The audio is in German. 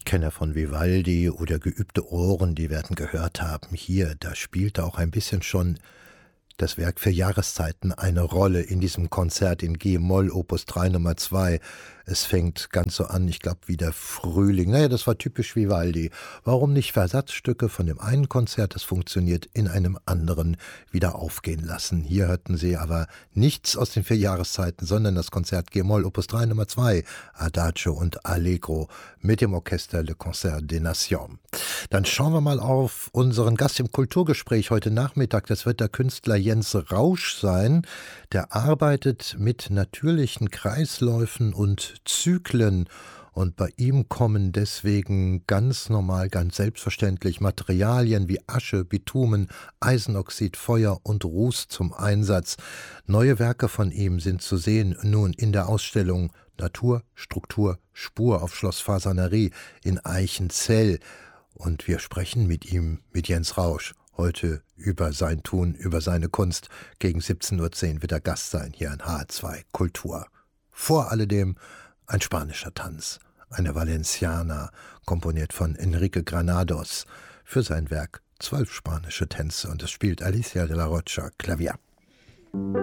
Kenner von Vivaldi oder geübte Ohren, die werden gehört haben, hier, da spielte auch ein bisschen schon das Werk für Jahreszeiten eine Rolle in diesem Konzert in G-Moll, Opus 3 Nummer 2. Es fängt ganz so an, ich glaube, wie der Frühling. Naja, das war typisch Vivaldi. Warum nicht Versatzstücke von dem einen Konzert, das funktioniert, in einem anderen wieder aufgehen lassen? Hier hörten Sie aber nichts aus den 4 Jahreszeiten, sondern das Konzert G-Moll, Opus 3 Nummer 2, Adagio und Allegro mit dem Orchester Le Concert des Nations. Dann schauen wir mal auf unseren Gast im Kulturgespräch heute Nachmittag. Das wird der Künstler Jens Rausch sein. Der arbeitet mit natürlichen Kreisläufen und Zyklen. Und bei ihm kommen deswegen ganz normal, ganz selbstverständlich Materialien wie Asche, Bitumen, Eisenoxid, Feuer und Ruß zum Einsatz. Neue Werke von ihm sind zu sehen nun in der Ausstellung Natur, Struktur, Spur auf Schloss Fasanerie in Eichenzell. Und wir sprechen mit ihm, mit Jens Rausch, heute über sein Tun, über seine Kunst. Gegen 17:10 Uhr wird er Gast sein hier in HR2 Kultur. Vor alledem ein spanischer Tanz, eine Valenciana, komponiert von Enrique Granados. Für sein Werk 12 spanische Tänze und es spielt Alicia de la Rocha Klavier.